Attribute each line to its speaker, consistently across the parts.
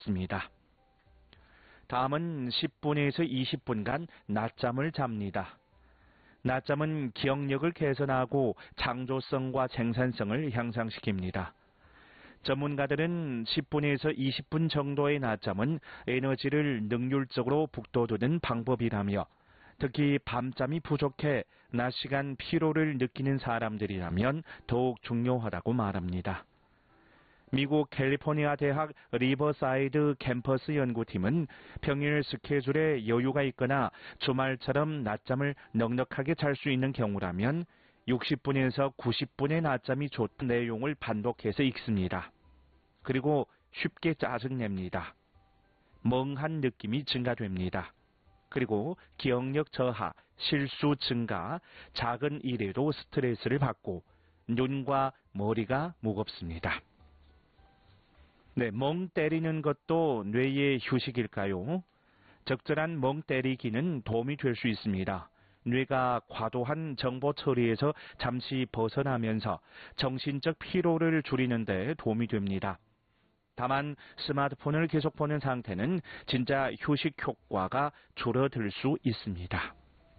Speaker 1: 있습니다. 다음은 10분에서 20분간 낮잠을 잡니다. 낮잠은 기억력을 개선하고 창조성과 생산성을 향상시킵니다. 전문가들은 10분에서 20분 정도의 낮잠은 에너지를 능률적으로 북돋우는 방법이라며 특히 밤잠이 부족해 낮 시간 피로를 느끼는 사람들이라면 더욱 중요하다고 말합니다. 미국 캘리포니아 대학 리버사이드 캠퍼스 연구팀은 평일 스케줄에 여유가 있거나 주말처럼 낮잠을 넉넉하게 잘 수 있는 경우라면 60분에서 90분의 낮잠이 좋다는 내용을 반복해서 읽습니다. 그리고 쉽게 짜증냅니다. 멍한 느낌이 증가됩니다. 그리고 기억력 저하, 실수 증가, 작은 일에도 스트레스를 받고 눈과 머리가 무겁습니다. 네, 멍 때리는 것도 뇌의 휴식일까요? 적절한 멍 때리기는 도움이 될 수 있습니다. 뇌가 과도한 정보 처리에서 잠시 벗어나면서 정신적 피로를 줄이는 데 도움이 됩니다. 다만 스마트폰을 계속 보는 상태는 진짜 휴식 효과가 줄어들 수 있습니다.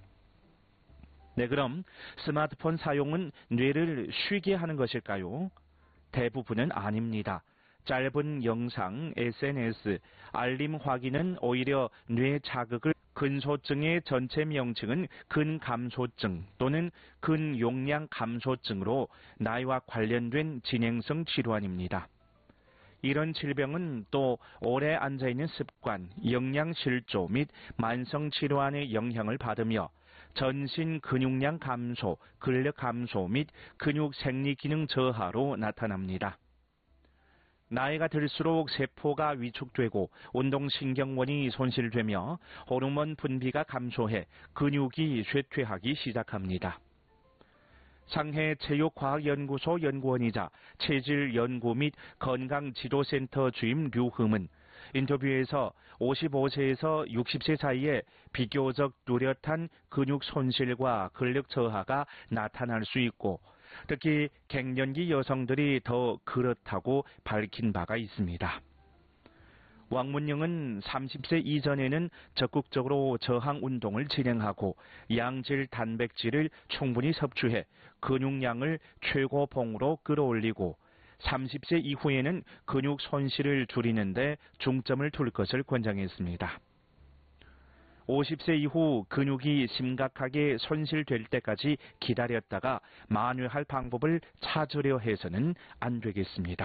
Speaker 1: 네, 그럼 스마트폰 사용은 뇌를 쉬게 하는 것일까요? 대부분은 아닙니다. 짧은 영상, SNS, 알림 확인은 오히려 뇌 자극을 근소증의 전체 명칭은 근감소증 또는 근용량 감소증으로 나이와 관련된 진행성 질환입니다. 이런 질병은 또 오래 앉아있는 습관, 영양실조 및 만성질환의 영향을 받으며 전신 근육량 감소, 근력 감소 및 근육 생리기능 저하로 나타납니다. 나이가 들수록 세포가 위축되고 운동신경원이 손실되며 호르몬 분비가 감소해 근육이 쇠퇴하기 시작합니다. 상해 체육과학연구소 연구원이자 체질연구 및 건강지도센터 주임 류흠은 인터뷰에서 55세에서 60세 사이에 비교적 뚜렷한 근육 손실과 근력 저하가 나타날 수 있고 특히 갱년기 여성들이 더 그렇다고 밝힌 바가 있습니다. 왕문영은 30세 이전에는 적극적으로 저항 운동을 진행하고 양질 단백질을 충분히 섭취해 근육량을 최고봉으로 끌어올리고 30세 이후에는 근육 손실을 줄이는 데 중점을 둘 것을 권장했습니다. 50세 이후 근육이 심각하게 손실될 때까지 기다렸다가 만회할 방법을 찾으려 해서는 안 되겠습니다.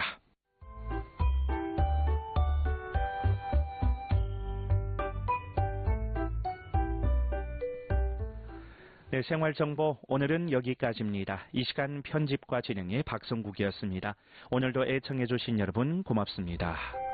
Speaker 1: 네, 생활정보 오늘은 여기까지입니다. 이 시간 편집과 진행의 박성국이었습니다. 오늘도 애청해 주신 여러분 고맙습니다.